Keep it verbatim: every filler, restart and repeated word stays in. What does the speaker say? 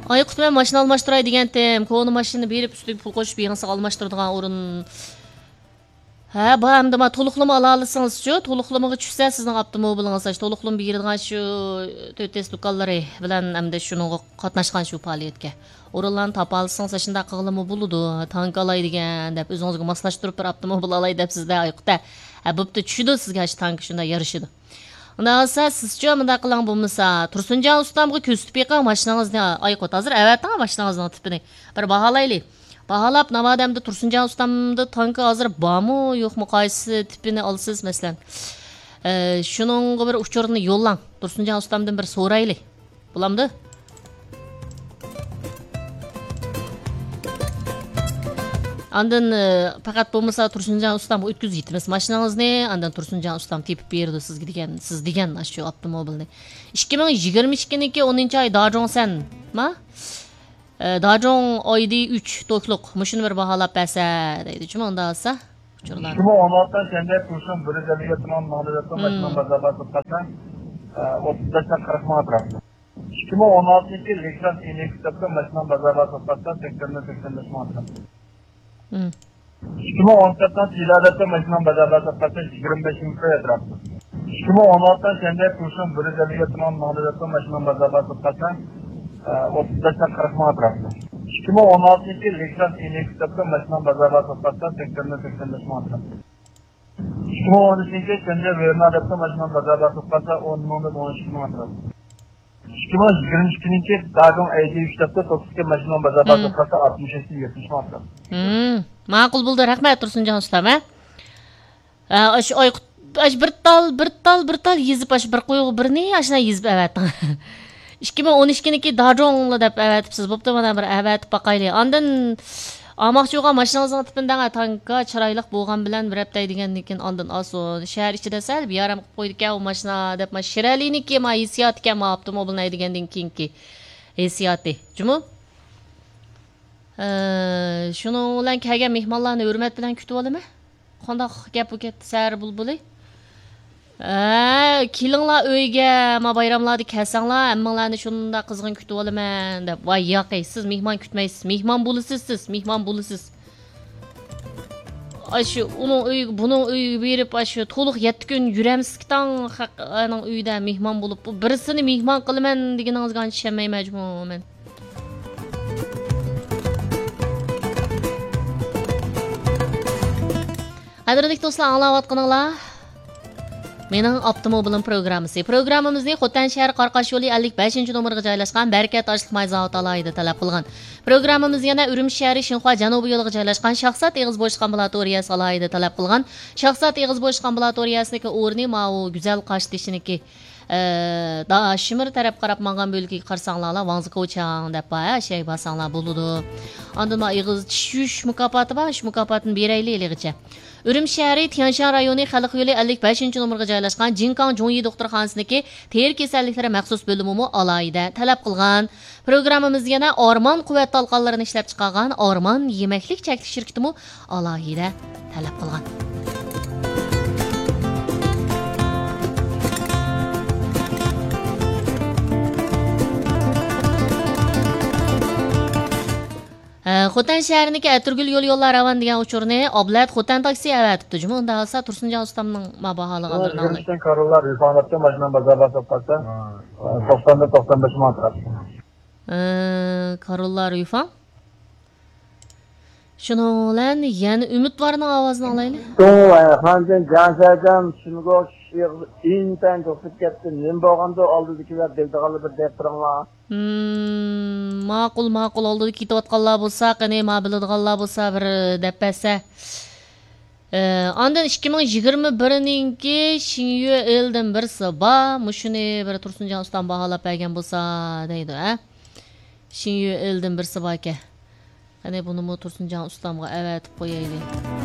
Aykut ben maşını almıştıray degendim. Konu maşını berip üstüge pul koşup yığınsa almıştırdıgan orun. Ha, bu hem de ma toluklama ala alırsanız şu, toluklamaga düşse sizning avtomobilingizga şu toluklama beradigan şu tötes do'konlari bilan hamda şununga qatnaşgan şu faoliyatga. Orallarni topa olsangiz shunda qilimi bo'ladi. Tank olay degan deb o'zingizga moslashtirib bir avtomobil olay deb sizda Aykutda. Ha, bo'pti tushidi sizga shu tank shunda yarishidi. Unda olsa sizcha bunda qiling bo'lmasa, Tursunjon ustamga ko'rsatib beqing mashinangizni Aykut hozir avating mashinangizning tipini bir baholaylik. Bahalab namadamda Tursunjon ustamda tanki hozir bormi, yo'qmi, qaysi tipini olsiz masalan. E, shuningga bir uchurini yo'llang. Tursunjon ustamdan bir so'raylik. Bo'lamdi? Andan faqat bo'lmasa Tursunjon ustam o'tkazib yetimiz mashinangizni, andan Tursunjon ustam tepib berdi sizga degan, siz degan shu avtomobilni. ikki ming yigirma ikkinchi o'ninchi oy Dajong sen, ma? Dajong oydi uch to'kliq mushuni bir baholab bersa deydi. Chima unda olsa, uchurlar. ikki ming o'n oltidan senda kurshim bir yuz ellik tuman ma'lumotlar mashina bazabat qilsan, o'ttiz qirq ming atrofida. ikki ming o'n oltinchi yil reklam iniq kitobda mashina bazabat qilsan sakson sakson ming atrofida. ikki ming o'n to'rtdan tilodatda mashina bazabat qilsan yigirma besh ming atrofida. ikki ming o'n oltidan senda kurshim bir yuz ellik tuman ma'lumotlar mashina bazabat qilsan o'ttiz qirq ming atrofida. ikki ming o'n oltinchi yil reklam iniq kitobda mashina bazabat qilsan sakson sakson ming atrofida. ikki ming o'n uchinchi yil senda Vernadatda mashina bazabat qilsan o'n mingdan o'n ikki ming atrofida. ikki ming yigirma ikkinchi yil Dajong aydi uchda to'qqizga mashina bazabat qilsan oltmish yetmish ming atrofida. Hmm, ma'qul bo'ldi. Rahmat Tursunjon ustam, ha. Shu oy bir tal, bir tal, bir tal yezib ash bir qo'yib birni ashna yezib avating. ikki ming o'n ikkinchi Dajongla deb avatibsiz. Bo'pti, mana bir avatib baqaylik. Ondan olmoqchi bo'lgan mashinangizning tipindan tankka chiroyli bo'lgan bilan bir hafta degandan ondan aso shahar ichida sal bir yarim qilib qo'ydik o mashina deb ma shiraliniki ma hissiyotga ma avtomobilni degandan keyingi hissiyoti. Jumi? Shuning bilan kelgan mehmonlarni hurmat bilan kutib olaman. Qanday gap bu ketdi sar bulbuli? Ha, kelinglar uyga, ma bayramlarda kelsanglar, hammanglarni shunda qizg'in kutib olaman deb. Voy yo'q, siz mehmon kutmaysiz. Mehmon bo'lasiz siz, mehmon bo'lasiz. Aşı onun uy, bunun uy berib aşı to'liq yetti kun yuramsizdan haqning uyida mehmon bo'lib, bu birisini mehmon qilaman deganingizga ishonmayman majmuman. Qadrli do'stlar, anglayotganinglar mening avtomobilim programmasi. Programmamizni Xotan shahar Qarqash yo'li ellik beshinchi nomerga joylashgan Barkat Ashliq Mayzavod alayida talab qilgan. Programmamiz yana Urumchi shahri Shinxua janubiy yo'liga joylashgan Shaxsat Eg'iz Bo'sh ambulatoriyasi alayida talab qilgan. Shaxsat Eg'iz Bo'sh ambulatoriyasiniki o'rni ma u go'zal Qashtishniki da Shimir taraf qarab mangan bo'lgiga qarsanglar, Vangzi Ko'chang deb baya shay basanglar bo'ladi. Ondan Eg'iz tushish mukofoti bor, shu mukofotni beraylik eligacha. Urumchi shahri Tianshan rayoni Xalq yo'li ellik beshinchi nomerga joylashgan Jinkang Jongyi doktorxonasiniki teri kasalliklari maxsus bo'limi alayida talab qilgan. Programmamiz yana Orman quvvat talqonlarini ishlab chiqargan Orman yemaklik chakli shirkatimi alayida talab qilgan. Xotan shahriniki Atirgul yo'l yo'llar ravan degan uchurni Oblat Xotan taksi avatibdi. Juma unda olsa Tursunjon ustamning mabaholalarini olay. Tursunjon karollar Rifonatda mashina bazabat qilsa to'qson to'qson besh ming atrofida. Karollar Rifon. Şunun bilan yana Umidvorning ovozini olaylik. To'g'ri, Xanjon Jansajam shunga intan to'xtab ketdi. Men bo'lganda oldidagilar deldiganlar bir deb turanglar. Hmm, ma'qul ma'qul oldida ketayotganlar bo'lsa, qani ma biladiganlar bo'lsa bir deb bersa. Ondan ikki ming yigirma birinchi Shinyu eldan birsi bor, mushuni bir Tursunjon ustam baholab bergan bo'lsa deydi, ha. Shinyu eldan birsi bor ekan. Qani buni Tursunjon ustamga avatib qo'yaylik.